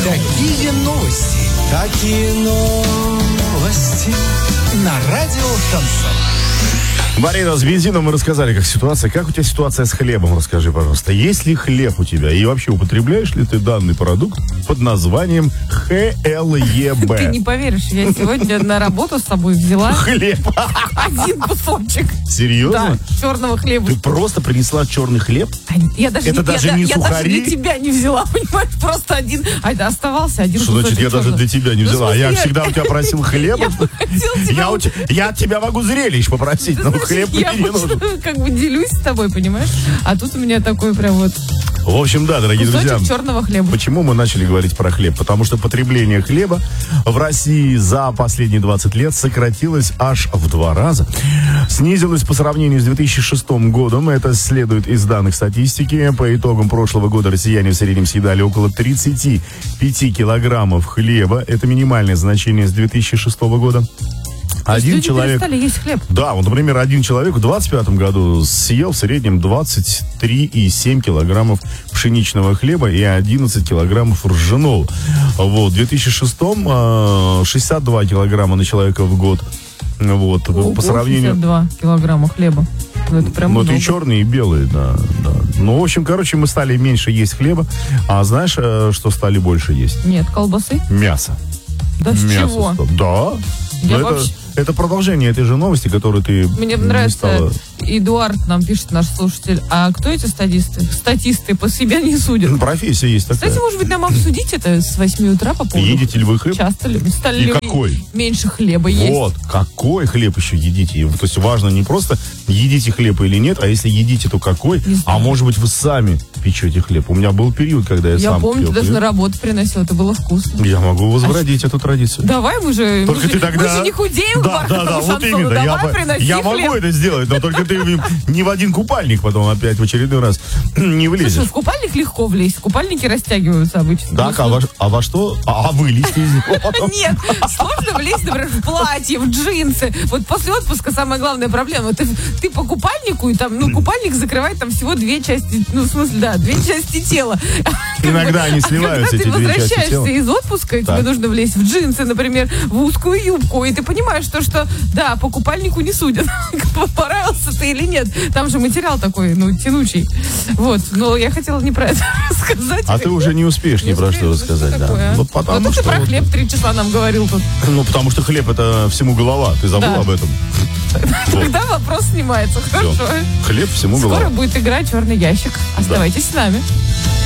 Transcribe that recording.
Какие новости? Какие новости? На радио Шансон. Марина, с бензином мы рассказали, как ситуация. Как у тебя ситуация с хлебом? Расскажи, пожалуйста. Есть ли хлеб у тебя? И вообще, употребляешь ли ты данный продукт под названием ХЛЕБ? Ты не поверишь, я сегодня на работу с собой взяла Хлеб. один кусочек. Серьезно? Да, черного хлеба. Ты просто принесла черный хлеб? Я даже, Это даже не я сухари? даже для тебя не взяла, понимаешь? Просто один. Оставался один Что кусочек значит, я даже черного. для тебя не Ну, в взяла? смысле, Я всегда у тебя просил хлеба. Я от тебя могу зрелищ попросить, но хлеб Я мне не нужен. просто как бы делюсь с тобой, понимаешь? А тут у меня такой прям вот В общем, да, дорогие кусочек друзья. черного хлеба. Почему мы начали говорить про хлеб? Потому что потребление хлеба в России за последние 20 лет сократилось аж в 2 раза. Снизилось по сравнению с 2006 годом. Это следует из данных статистики. По итогам прошлого года россияне в среднем съедали около 35 килограммов хлеба. Это минимальное значение с 2006 года. Один человек... перестали есть хлеб. Да, вот, например, один человек в 2025 году съел в среднем 23,7 килограммов пшеничного хлеба и 11 килограммов ржаного. Вот, в 2006 62 килограмма на человека в год. Вот, по сравнению... 62 килограмма хлеба. Ну, это прям Ну, много. это и черные, и белые, да. Ну, в общем, короче, мы стали меньше есть хлеба. А знаешь, что стали больше есть? Нет, колбасы. Мясо. Да с Мясо чего? Да. Я Но вообще- это продолжение этой же новости, которую ты Мне не нравится, стала... Эдуард нам пишет, наш слушатель, а кто эти статисты? Статисты по себе не судят. Ну, профессия есть такая. Кстати, может быть, нам обсудить это с 8 утра по поводу... Едите ли вы хлеб? Часто ли? Стали И ли какой? меньше хлеба есть? Вот, какой хлеб еще едите? То есть важно не просто едите хлеб или нет, а если едите, то какой? Не знаю. А может быть, вы сами печете хлеб? У меня был период, когда я Я сам помню, пек ты даже на хлеб. работу приносил, это было вкусно. Я могу возродить эту традицию. Давай, мы же не худеем, Да, вот Шансону. именно. Давай, приноси Я хлеб. могу это сделать, но только ты ни в один купальник потом опять в очередной раз не влезешь. Слушай, в купальник легко влезть. Купальники растягиваются обычно. Так, Ну, а во что? А вылезти из него потом? Нет, сложно влезть, например, в платье, в джинсы. Вот после отпуска самая главная проблема. Ты по купальнику, и там, купальник закрывает там всего 2 части, в смысле, да, 2 части тела. Иногда они сливаются, эти 2 Когда ты части возвращаешься тела. из отпуска, и Так. тебе нужно влезть в джинсы, например, в узкую юбку, и ты понимаешь, что да, по купальнику не судят. Понравился ты или нет. Там же материал такой, тянучий. Вот, но я хотела не про это рассказать. А ты уже не успеешь ни про что рассказать, да. Такое, а? Ну, потому Вот что ты про вот- хлеб 3 часа нам говорил тут. Ну, потому что хлеб — это всему голова. Ты забыл Да. об этом? Вот. Тогда вопрос снимается. Всё. Хорошо. Хлеб всему голова. Скоро будет игра «Черный ящик». Оставайтесь с нами.